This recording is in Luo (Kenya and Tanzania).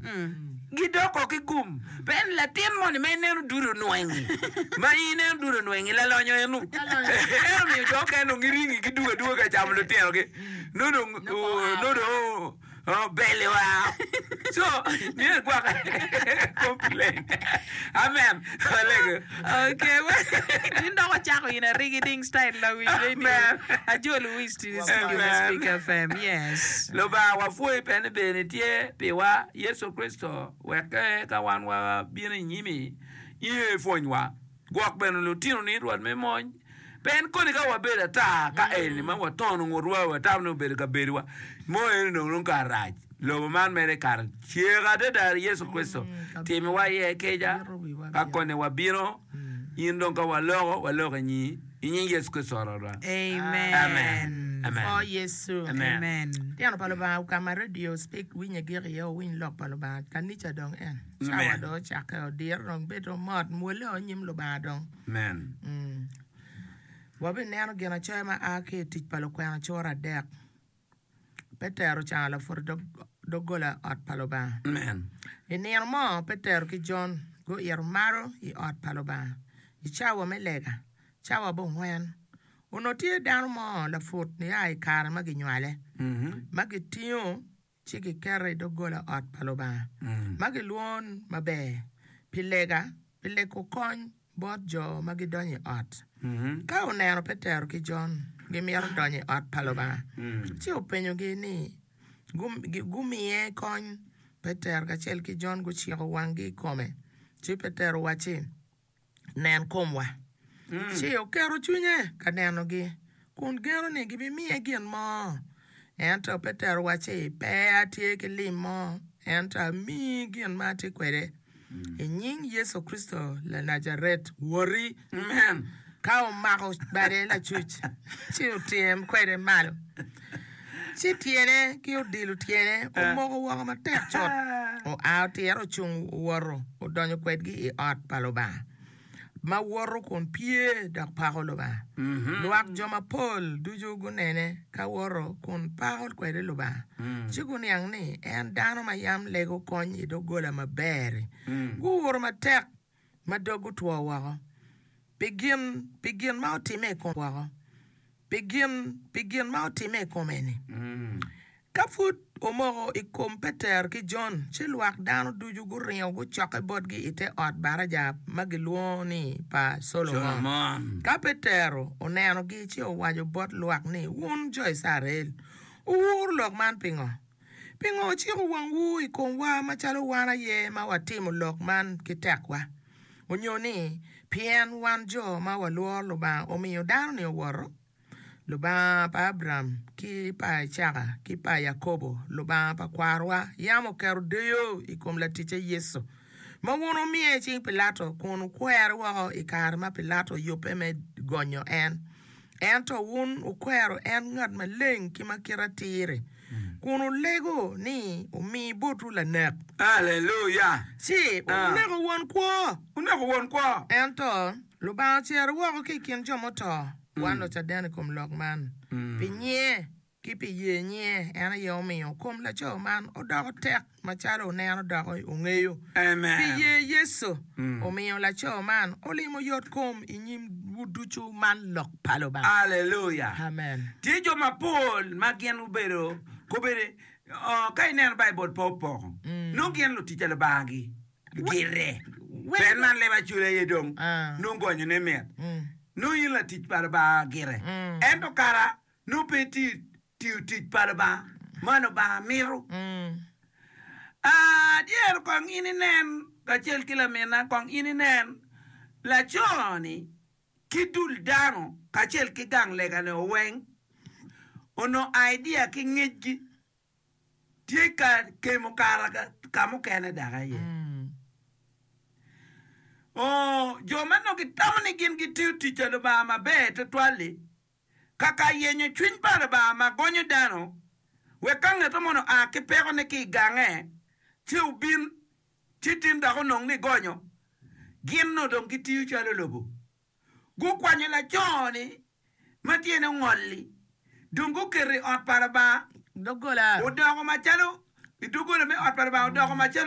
Gidoko ki gum. Ben la tin mon me ne duro noengi. Ma ine duro noengi la lonyo enu. Mi do ke no ngiringi giduga ka cham lo tin okay. No. Oh, belly wow. So, near Quack complain. Amen. Okay, well, you know what Jaco in a rigging style, Louis. I do Louis to the studio Speak FM, yes. Loba, wa fue pen benetie, pewa, Yesu Christo, weke kawanwa bien yimi, ye fonwa, guak ben lutino need what me moin. Ben konika wa beda ta ka elima wa tonu ngurwa wa tamno beda ka bedwa mo eno nunca raj lo man mere kar chiega de dar Yesu Cristo timi wa ye keja ka kone wa biro indon ka wa logo nyi Yesu Cristo ro. Amen. Oh Yesu. Amen. Tiano paloba ukama radio speak winya giri yo win lock paloba kanicha dong en. Chawa do chaka dear dong beto mod mole onyim lo ba dong. Amen. Wabi neno gena chama ake tich palo kwa chora dek. Petero chala for dogola at paloba. Amen. Neno mo Petero ki John go maro I at paloba. I chawa melega. Chawa bo ngwen. Unotie dano mo la foot ni ai kara magi nywale. Magi tiyo chiki kere dogola at paloba. Magi luon mabe. Pileko kony bot jo magi donyi at. Ka uneno Petero ki John gimiero donyi at paloba. Chi upenyo gi ni gumiye kony Petero ka chel ki John guchieko wangi kome. Chi Petero wachi nen komwa. Chi okero chunye ka neno gi. Kun gero ni gibi miye gin mo. Ento Petero wachi pe atie ki lim mo. Ento mi gin mati kwede. Nying Yesu Kristo la Nazaret wori. Amen. Ka mako bare la chuch. Chi utiem kwede malo. Chi tiene ki udilu tiene o mogo waga matek chot. O autiero chung woro o donyo kwedgi I ot paloba. Ma woro kon pie dak pako ba. Luak joma pol duju gunene ka woro kon pako kwede loba. Chigun yang ni en dano ma yam lego konyi do gola ma beri. Gu woro ma tek ma dogu tuwa wako. Begin ma otime kon wako. Begin ma otime komeni. Kafut omoro ikom Peter ki John chiluak dano duju gu rinyo gu choke bodgi ite ot baraja magiluoni pa Solomon. Ka Petero oneno gi chi owajo bot luak ni wun jo Israel. Uur lok man pingo. Pingo chi wang wu ikom wa machalo wana ye ma watimu lok man kitekwa. Unyo ni pien wan jo ma waluor luba omiyo dano ni woro. Luba pa Abraham, ki pa Chaka, ki pa Yakobo, luba pa Kwarwa, yamo kero deyo ikom la tiche Yesu. Ma wono miye ching Pilato, kunu kwero wako ikar ma Pilato yope me gonyo en. Ento wun ukwero en ngad ma leng ki ma kira tire. Kunu lego ni umi botu la nek. Hallelujah. Si, unego won kwa. Ento, luba chero wako ki kinjo moto. Wano chadene kum lok man. Pinye, kipi ye nye, ena ye omiyo. Kum la cho man, odako tek, machalo neno dako ungeyo. Amen. Piye Yesu, omiyo la cho man, olimo yot kum inyim wuduchu man lok paloba. Hallelujah. Amen. Tijo mapol, magien ubero, kubere, kai nen Bible popo. No gien lo ticha le bagi. Gire. Pernan leba chule yedong. No gonyo ne mer. No yila teach para ba gire. Endo kara no peti teach para ba mano ba miru. Dier kong ini nen kachel kila mena kong ini nen la choni kidul dano kachel kigang lega ne weng ono idea ki ngeji tika kemo kara kamu kene daga ye. Oh, jo mano ki tamani gin ki tiu ticha lo ba ma be te twali. Kaka yenye chwin para ba ma gonyo dano. We kange tomono a ki peko ne ki gange. Chi ubin, chi tinda ko nong ni gonyo. Gin no dong ki tiu chalo lobo. Gu kwanyo la choni. Matiene ngoli. Dungu kiri ot para ba. Dogola. Udoko machalo. Idugo le me ot para ba udoko machalo.